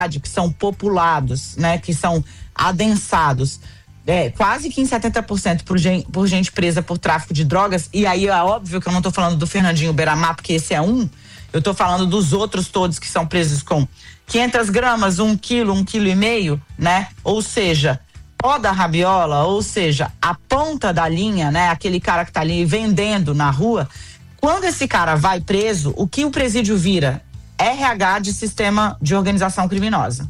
que são populados, né, que são adensados, quase que em 70% por gente presa por tráfico de drogas, e aí é óbvio que eu não tô falando do Fernandinho Beiramar, porque esse é eu tô falando dos outros todos que são presos com 500 gramas, 1 quilo, 1,5 quilo, né? Ou seja, pó da rabiola, ou seja, a ponta da linha, né? Aquele cara que tá ali vendendo na rua. Quando esse cara vai preso, o que o presídio vira? RH de sistema de organização criminosa.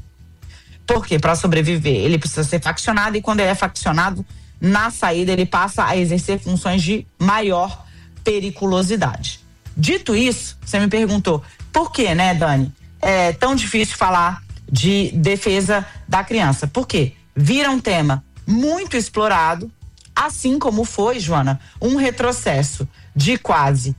Por quê? Para sobreviver, ele precisa ser faccionado, e quando ele é faccionado, na saída ele passa a exercer funções de maior periculosidade. Dito isso, você me perguntou, por que, né, Dani, é tão difícil falar de defesa da criança? Por quê? Vira um tema muito explorado, assim como foi, Joana, um retrocesso de quase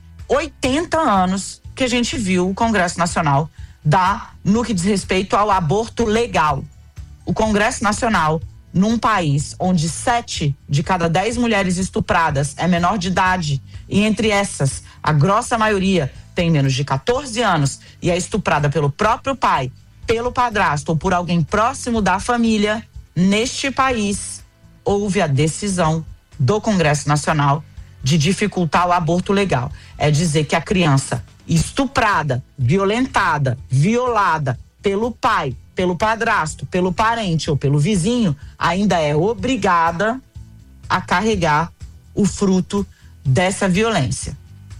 80 anos que a gente viu o Congresso Nacional dar no que diz respeito ao aborto legal. O Congresso Nacional, num país onde 7 de cada 10 mulheres estupradas é menor de idade, e entre essas, a grossa maioria tem menos de 14 anos e é estuprada pelo próprio pai, pelo padrasto ou por alguém próximo da família, neste país houve a decisão do Congresso Nacional de dificultar o aborto legal. É dizer que a criança estuprada, violentada, violada pelo pai, pelo padrasto, pelo parente ou pelo vizinho, ainda é obrigada a carregar o fruto dessa violência.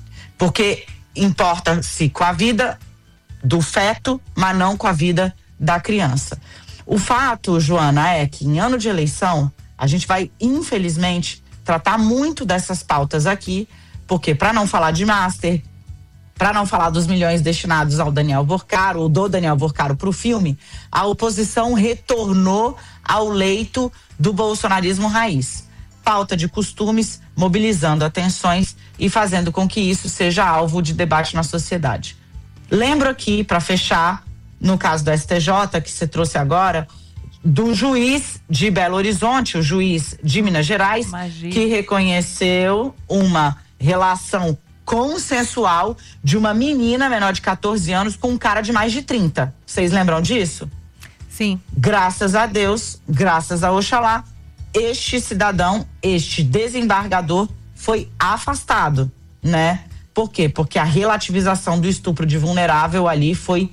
Porque importa-se com a vida do feto, mas não com a vida da criança. O fato, Joana, é que em ano de eleição, a gente vai, infelizmente, tratar muito dessas pautas aqui, porque para não falar de Master, para não falar dos milhões destinados ao Daniel Vorcaro, ou do Daniel Vorcaro para o filme, a oposição retornou ao leito do bolsonarismo raiz. Pauta de costumes, mobilizando atenções e fazendo com que isso seja alvo de debate na sociedade. Lembro aqui, para fechar, no caso do STJ, que você trouxe agora, do juiz de Belo Horizonte, o juiz de Minas Gerais, que reconheceu uma relação consensual de uma menina menor de 14 anos com um cara de mais de 30. Vocês lembram disso? Sim. Graças a Deus, graças a Oxalá, este cidadão, este desembargador foi afastado, né? Por quê? Porque a relativização do estupro de vulnerável ali foi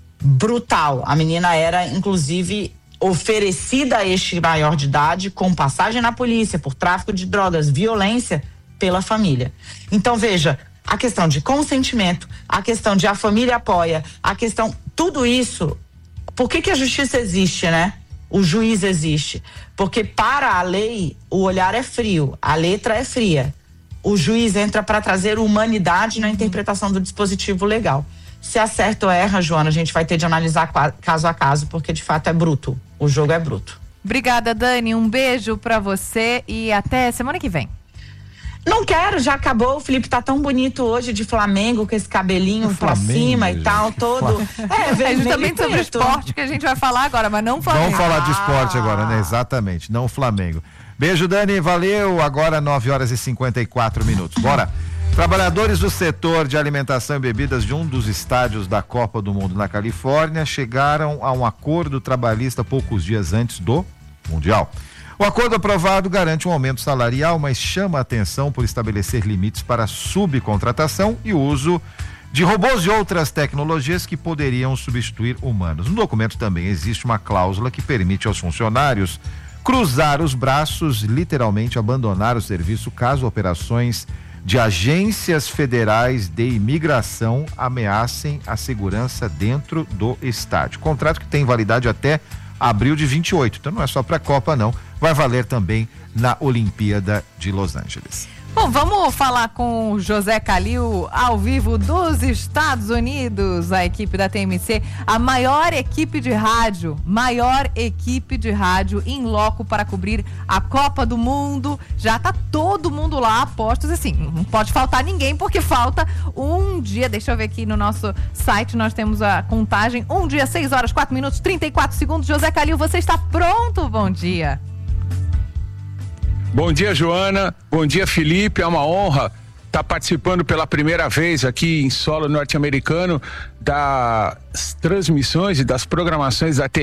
brutal. A menina era, inclusive, oferecida a este maior de idade com passagem na polícia por tráfico de drogas, violência pela família. Então, veja, a questão de consentimento, a questão de a família apoia, a questão, tudo isso, por que a justiça existe, né? O juiz existe. Porque para a lei, o olhar é frio, a letra é fria. O juiz entra para trazer humanidade na interpretação do dispositivo legal. Se acerta ou erra, Joana, a gente vai ter de analisar caso a caso, porque de fato é bruto. O jogo é bruto. Obrigada, Dani. Um beijo pra você e até semana que vem. Não quero, já acabou. O Felipe tá tão bonito hoje de Flamengo, com esse cabelinho pra cima e tal, todo. É justamente sobre esporte que a gente vai falar agora, mas não Flamengo. Vamos falar de esporte agora, né? Exatamente, não Flamengo. Beijo, Dani, valeu. Agora 9h54. Bora. Trabalhadores do setor de alimentação e bebidas de um dos estádios da Copa do Mundo na Califórnia chegaram a um acordo trabalhista poucos dias antes do Mundial. O acordo aprovado garante um aumento salarial, mas chama a atenção por estabelecer limites para subcontratação e uso de robôs e outras tecnologias que poderiam substituir humanos. No documento também existe uma cláusula que permite aos funcionários cruzar os braços, literalmente abandonar o serviço caso operações de agências federais de imigração ameacem a segurança dentro do estádio. Contrato que tem validade até abril de 28, então não é só para a Copa não, vai valer também na Olimpíada de Los Angeles. Bom, vamos falar com o José Calil ao vivo dos Estados Unidos, a equipe da TMC, a maior equipe de rádio em loco para cobrir a Copa do Mundo. Já tá todo mundo lá, apostos, assim, não pode faltar ninguém porque falta um dia, deixa eu ver aqui no nosso site, nós temos a contagem, 1 dia, 6 horas, 4 minutos, 34 segundos. José Calil, você está pronto? Bom dia. Bom dia, Joana. Bom dia, Felipe. É uma honra está participando pela primeira vez aqui em solo norte-americano das transmissões e das programações da